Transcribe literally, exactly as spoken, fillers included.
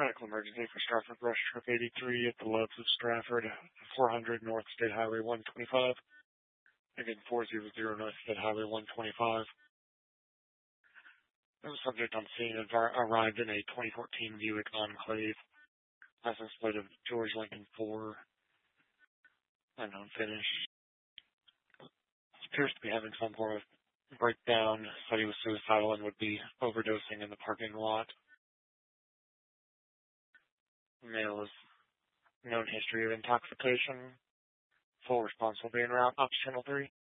Medical emergency for Stratford Brush Truck eighty-three at the Loves of Stratford, four hundred North State Highway one twenty-five. Again, four hundred North State Highway one twenty-five. The subject on scene arrived in a twenty fourteen Buick Enclave. License plate of George Lincoln four. Unknown finish. Appears to be having some form of breakdown. Said he was suicidal and would be overdosing in the parking lot. Male is known history of intoxication. Full response will be en route. Ops Channel three.